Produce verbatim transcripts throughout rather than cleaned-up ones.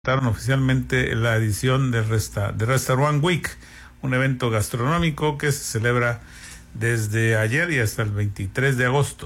Oficialmente la edición de, Resta, de Restaurant Week, un evento gastronómico que se celebra desde ayer y hasta el veintitrés de agosto.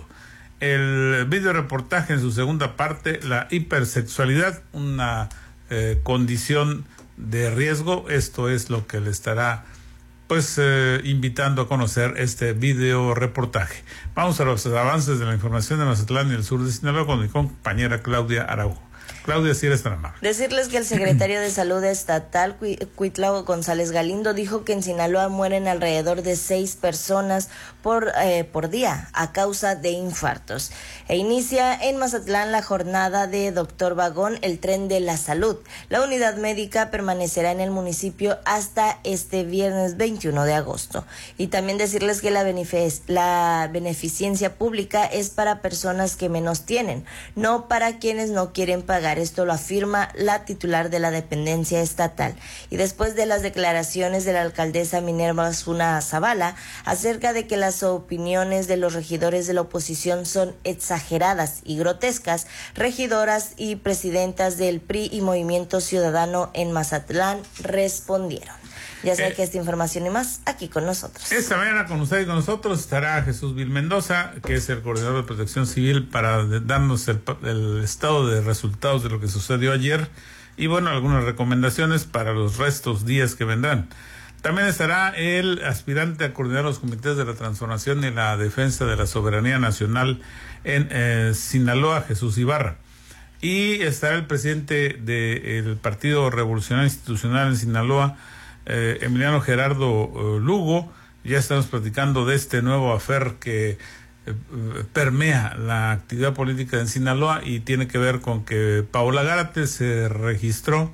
El video reportaje en su segunda parte, la hipersexualidad, una eh, condición de riesgo. Esto es lo que le estará pues eh, invitando a conocer este video reportaje. Vamos a los avances de la información de Mazatlán y el sur de Sinaloa con mi compañera Claudia Araujo. Claudia, si eres tan amable. Decirles que el secretario de Salud Estatal, Cuitlao González Galindo, dijo que en Sinaloa mueren alrededor de seis personas por, eh, por día a causa de infartos. E inicia en Mazatlán la jornada de Doctor Vagón, el tren de la salud. La unidad médica permanecerá en el municipio hasta este viernes veintiuno de agosto. Y también decirles que la, benefic- la beneficencia pública es para personas que menos tienen, no para quienes no quieren pagar. Esto lo afirma la titular de la dependencia estatal. Y después de las declaraciones de la alcaldesa Minerva Osuna Zavala acerca de que las opiniones de los regidores de la oposición son exageradas y grotescas, regidoras y presidentas del P R I y Movimiento Ciudadano en Mazatlán respondieron. Ya sabe eh, que esta información y más aquí con nosotros. Esta mañana con usted y con nosotros estará Jesús Vil Mendoza, que es el coordinador de Protección Civil, para darnos el, el estado de resultados de lo que sucedió ayer y bueno, algunas recomendaciones para los restos días que vendrán. También estará el aspirante a coordinar los comités de la transformación y la defensa de la soberanía nacional en eh, Sinaloa, Jesús Ibarra. Y estará el presidente del Partido Revolucionario Institucional en Sinaloa, Eh, Emiliano Gerardo eh, Lugo. Ya estamos platicando de este nuevo afer que eh, permea la actividad política en Sinaloa y tiene que ver con que Paola Gárate se registró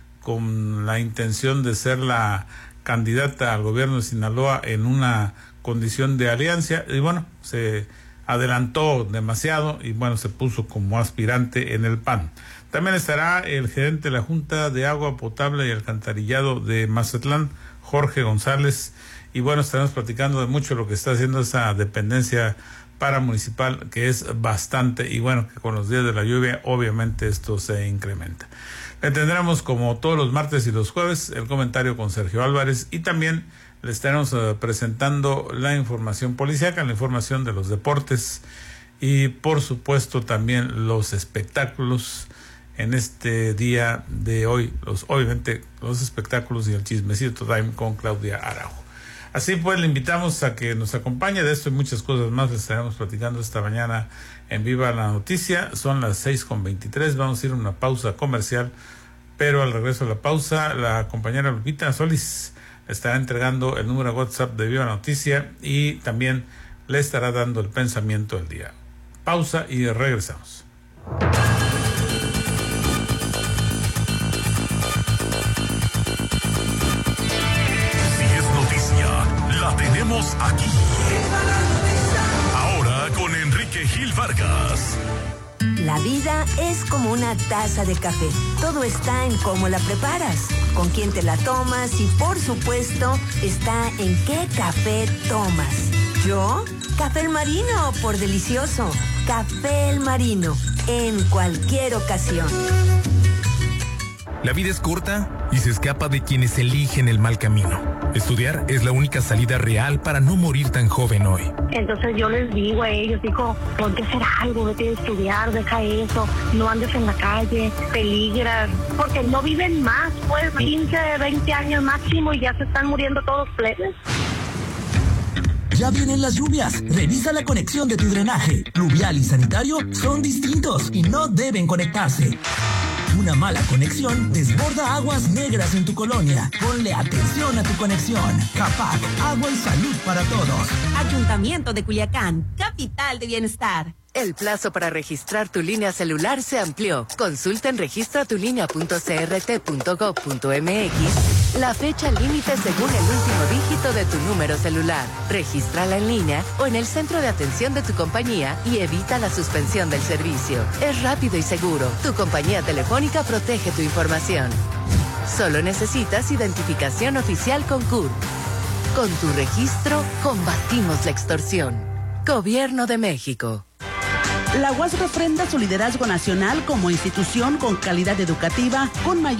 con la intención de ser la candidata al gobierno de Sinaloa en una condición de alianza y bueno, se adelantó demasiado y bueno, se puso como aspirante en el P A N. También estará el gerente de la Junta de Agua Potable y Alcantarillado de Mazatlán, Jorge González, y bueno, estaremos platicando de mucho lo que está haciendo esa dependencia paramunicipal, que es bastante, y bueno, que con los días de la lluvia, obviamente esto se incrementa. Le tendremos, como todos los martes y los jueves, el comentario con Sergio Álvarez, y también le estaremos uh, presentando la información policíaca, la información de los deportes, y por supuesto también los espectáculos en este día de hoy, los obviamente los espectáculos y el chismecito time con Claudia Araujo. Así pues, le invitamos a que nos acompañe. De esto y muchas cosas más les estaremos platicando esta mañana en Viva la Noticia. Son las seis con veintitrés, vamos a ir a una pausa comercial, pero al regreso de la pausa, la compañera Lupita Solís estará entregando el número de WhatsApp de Viva la Noticia y también le estará dando el pensamiento del día. Pausa y regresamos. Tenemos aquí. Ahora con Enrique Gil Vargas. La vida es como una taza de café. Todo está en cómo la preparas, con quién te la tomas y, por supuesto, está en qué café tomas. ¿Yo? Café El Marino, por delicioso. Café El Marino, en cualquier ocasión. La vida es corta y se escapa de quienes eligen el mal camino. Estudiar es la única salida real para no morir tan joven hoy. Entonces yo les digo a ellos, digo, ponte a hacer algo, vete a estudiar, deja eso, no andes en la calle, peligras, porque no viven más, pues quince, veinte años máximo y ya se están muriendo todos plebes. Ya vienen las lluvias. Revisa la conexión de tu drenaje. Pluvial y sanitario son distintos y no deben conectarse. Una mala conexión desborda aguas negras en tu colonia. Ponle atención a tu conexión. Capac, agua y salud para todos. Ayuntamiento de Culiacán, capital de bienestar. El plazo para registrar tu línea celular se amplió. Consulta en registra tu línea punto c r t punto gov punto m x la fecha límite según el último dígito de tu número celular. Regístrala en línea o en el centro de atención de tu compañía y evita la suspensión del servicio. Es rápido y seguro. Tu compañía telefónica protege tu información. Solo necesitas identificación oficial con C U R. Con tu registro, combatimos la extorsión. Gobierno de México. La U A S refrenda su liderazgo nacional como institución con calidad educativa, con mayor